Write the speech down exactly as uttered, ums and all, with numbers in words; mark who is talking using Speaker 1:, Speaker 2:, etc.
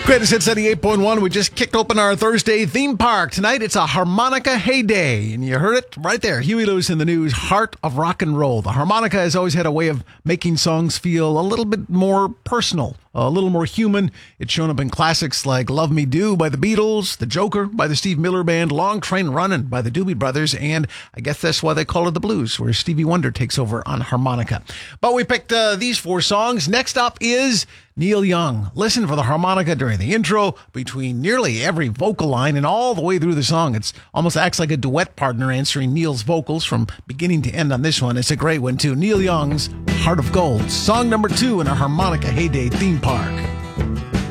Speaker 1: Greatest Hits eighty-eight point one. We just kicked open our Thursday theme park. Tonight, it's a harmonica heyday. And you heard it right there. Huey Lewis in the News, Heart of Rock and Roll. The harmonica has always had a way of making songs feel a little bit more personal, a little more human. It's shown up in classics like Love Me Do by the Beatles, The Joker by the Steve Miller Band, Long Train Runnin' by the Doobie Brothers, and I guess that's why they call it the blues, where Stevie Wonder takes over on harmonica. But we picked uh, these four songs. Next up is Neil Young. Listen for the harmonica during the intro, between nearly every vocal line and all the way through the song. It's almost acts like a duet partner answering Neil's vocals from beginning to end on this one. It's a great one, too. Neil Young's Heart of Gold, song number two in our harmonica heyday theme park.